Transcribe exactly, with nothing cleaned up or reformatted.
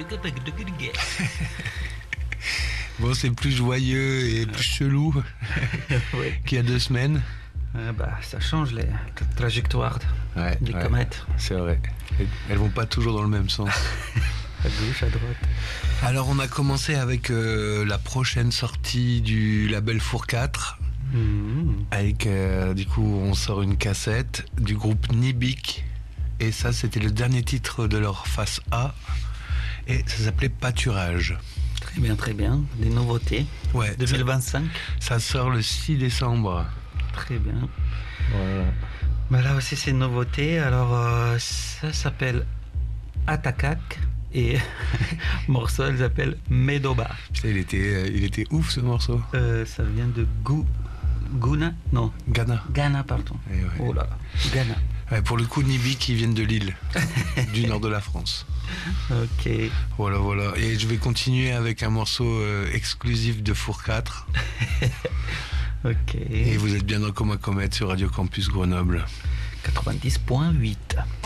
Bon, c'est plus joyeux et plus chelou Oui. qu'il y a deux semaines. Euh, bah, ça change les tra- trajectoires Ouais, des ouais, comètes. c'est vrai. Elles- Elles vont pas toujours dans le même sens. À gauche, à droite. Alors, on a commencé avec euh, la prochaine sortie du label Four quatre. Mhm. Avec, euh, du coup, on sort une cassette du groupe Nibik. Et ça, c'était le dernier titre de leur face A. Et ça s'appelait Pâturage. Très bien, très bien. Des nouveautés. Ouais, deux mille vingt-cinq. ça, ça sort le six décembre. Très bien. Voilà. Bah, là aussi, c'est une nouveauté. Alors, euh, ça s'appelle Atakak. Et le morceau, elle s'appelle Medoba. Putain, il était, euh, il était ouf ce morceau. Euh, ça vient de Gu... Guna. Non, Ghana. Ghana, pardon. Eh ouais. Oh là là, Ghana. Ouais, pour le coup, Nibik, qui viennent de Lille, du nord de la France. Ok. Voilà, voilà. Et je vais continuer avec un morceau euh, exclusif de Four quatre. Ok. Et vous êtes bien dans Coma Comète sur Radio Campus Grenoble. quatre-vingt-dix point huit.